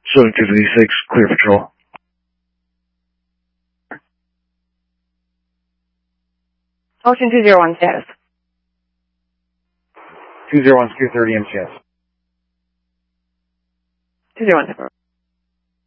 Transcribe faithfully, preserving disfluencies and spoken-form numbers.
Showing two fifty-six, clear patrol. Ocean two zero one status. two zero one, secure thirty M C S. two zero one.